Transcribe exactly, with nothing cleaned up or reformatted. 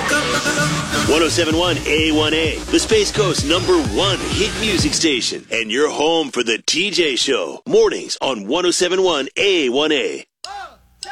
ten seventy-one A one A, the Space Coast number one hit music station, and your home for the T J Show. Mornings on ten seventy-one A one A.